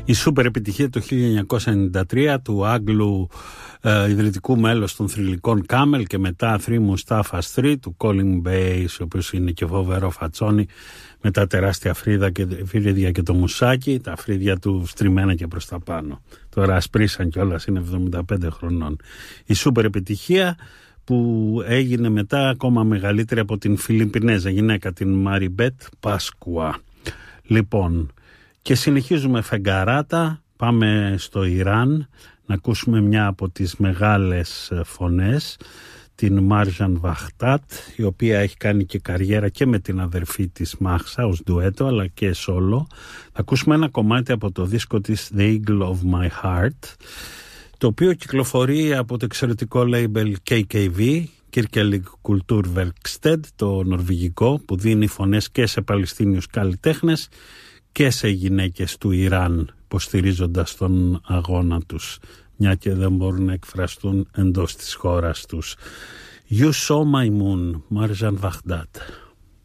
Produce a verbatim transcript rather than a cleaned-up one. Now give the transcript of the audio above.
Η σούπερ επιτυχία του χίλια εννιακόσια ενενήντα τρία του Άγγλου ε, ιδρυτικού μέλος των θρυλικών Κάμελ και μετά Three Mustafa Street του Colin Bass, ο οποίος είναι και φοβερό φατσόνι με τα τεράστια φρύδα και, φρύδια και το μουσάκι, τα φρύδια του στριμμένα και προς τα πάνω. Τώρα ασπρίσαν κιόλας, είναι εβδομήντα πέντε χρονών. Η σούπερ επιτυχία που έγινε μετά ακόμα μεγαλύτερη από την Φιλιππινέζα γυναίκα, την Μαριμπέτ Πάσκουα. Λοιπόν, και συνεχίζουμε φεγγαράτα, πάμε στο Ιράν να ακούσουμε μια από τις μεγάλες φωνές, την Μάρζαν Βαχτάτ, η οποία έχει κάνει και καριέρα και με την αδερφή της Μάχσα ως ντουέτο αλλά και σόλο. Θα ακούσουμε ένα κομμάτι από το δίσκο της The Eagle of My Heart, το οποίο κυκλοφορεί από το εξαιρετικό label κέι κέι βι, Kirkelig Kulturverksted, το νορβηγικό, που δίνει φωνές και σε Παλαιστίνιους καλλιτέχνες και σε γυναίκες του Ιράν, υποστηρίζοντας τον αγώνα τους, μια και δεν μπορούν να εκφραστούν εντός της χώρας τους. You saw my moon, Marjan Vahdat.